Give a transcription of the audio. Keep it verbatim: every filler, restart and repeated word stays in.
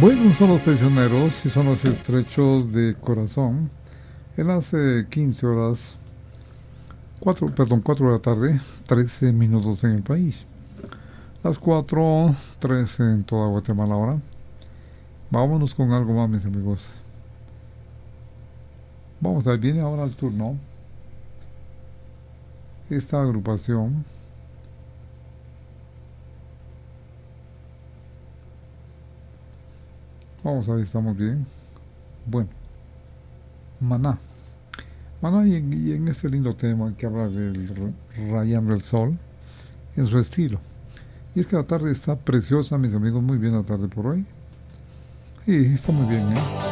Bueno, son los prisioneros y son los estrechos de corazón. En las eh, quince horas, cuatro, perdón, cuatro de la tarde, trece minutos en el país. Las cuatro, trece en toda Guatemala ahora. Vámonos con algo más, mis amigos. Vamos a ver, viene ahora el turno. Esta agrupación. Vamos a ver si estamos bien. Bueno, Maná. Maná y en, y en este lindo tema que habla del rayando el sol en su estilo. Y es que la tarde está preciosa, mis amigos, muy bien la tarde por hoy. Y está muy bien, ¿eh?